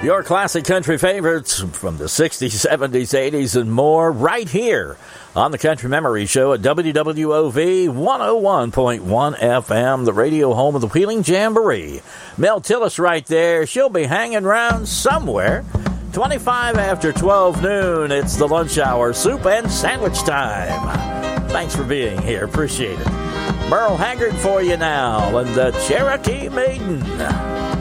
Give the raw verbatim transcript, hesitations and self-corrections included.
Your classic country favorites from the sixties, seventies, eighties, and more right here on the Country Memory Show at W W O V one oh one point one F M, the radio home of the Wheeling Jamboree. Mel Tillis right there. She'll be hanging around somewhere. twenty-five after twelve noon. It's the lunch hour, soup and sandwich time. Thanks for being here. Appreciate it. Merle Haggard for you now and the Cherokee Maiden.